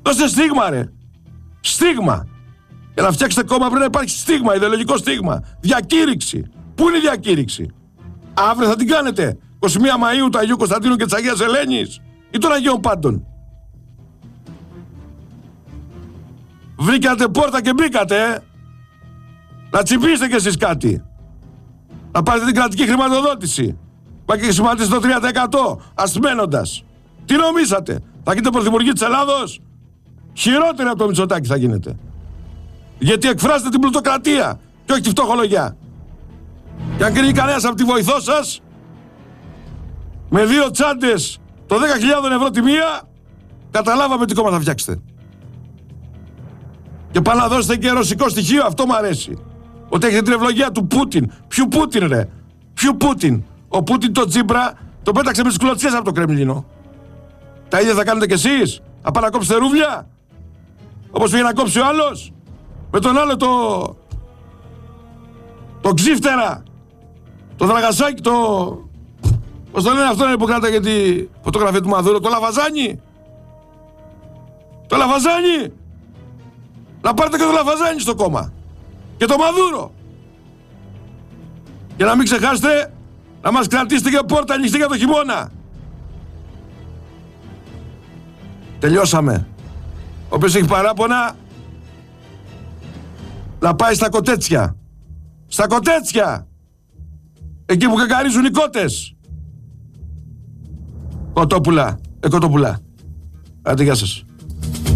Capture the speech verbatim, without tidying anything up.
Δώστε στίγμα, ρε. Στίγμα. Για να φτιάξετε κόμμα πρέπει να υπάρχει στίγμα, ιδεολογικό στίγμα. Διακήρυξη. Πού είναι η διακήρυξη? Αύριο θα την κάνετε. είκοσι μία Μαΐου του Αγίου Κωνσταντίνου και της Αγίας Ελένης ή των Αγίων Πάντων? Βρήκατε πόρτα και μπήκατε, ε. Να τσιμπήσετε κι εσείς κάτι. Να πάρετε την κρατική χρηματοδότηση. Μα και χρηματίσετε το τρία τοις εκατό ασμένοντας. Τι νομίσατε? Θα γίνετε πρωθυπουργοί της Ελλάδος? Χειρότεροι από το Μητσοτάκη θα γίνετε. Γιατί εκφράζετε την πλουτοκρατία και όχι τη φτωχολογιά. Και αν κρίνει κανένας από τη βοηθό σας, με δύο τσάντες το δέκα χιλιάδες ευρώ τη μία, καταλάβαμε τι κόμμα θα φτιάξετε. Και πάνε να δώσετε και ρωσικό στοιχείο, αυτό μου αρέσει. Ότι έχετε την ευλογία του Πούτιν. Ποιου Πούτιν, ρε? Ποιου Πούτιν? Ο Πούτιν το Τσίπρα το πέταξε με τις κλωτσιές από το Κρεμλίνο. Τα ίδια θα κάνετε κι εσείς? Θα πάνε να κόψετε ρούβλια? Όπως πήγε να κόψει ο άλλος? Με τον άλλο το... το ξύφτερα. Το δραγασάκι, το... Πώς το λένε αυτό είναι που κράταγε τη φωτογραφία του Μαδούρο? Το Λαβαζάνι. Το Λαβαζάνι. Να πάρετε και το Λαβαζάνι στο κόμμα. Και το Μαδούρο. Και να μην ξεχάσετε να μας κρατήσετε και πόρτα ανοιχτή για το χειμώνα. Τελειώσαμε. Όποιος έχει παράπονα να πάει στα κοτέτσια. Στα κοτέτσια. Εκεί που κακαρίζουν οι κότες. Κοτόπουλα. Ε, κοτόπουλα. Άντε, γεια σας.